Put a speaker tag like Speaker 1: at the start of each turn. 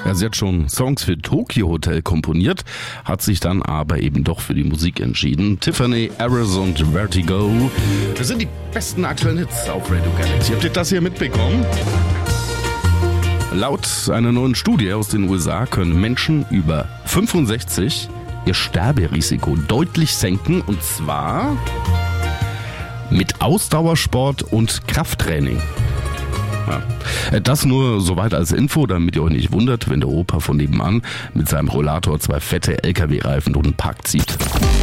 Speaker 1: Ja, sie hat schon Songs für Tokyo Hotel komponiert, hat sich dann aber eben doch für die Musik entschieden. Tiffany Harris und Vertigo. Das sind die besten aktuellen Hits auf Radio Galaxy. Habt ihr das hier mitbekommen? Laut einer neuen Studie aus den USA können Menschen über 65 ihr Sterberisiko deutlich senken, und zwar mit Ausdauersport und Krafttraining. Ja. Das nur soweit als Info, damit ihr euch nicht wundert, wenn der Opa von nebenan mit seinem Rollator 2 fette LKW-Reifen durch den Park zieht.